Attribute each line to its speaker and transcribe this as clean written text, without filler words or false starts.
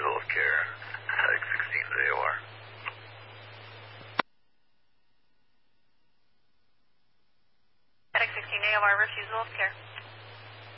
Speaker 1: refusal of care. Attic 16 to AOR.
Speaker 2: Attic 16 AOR, refusal of care.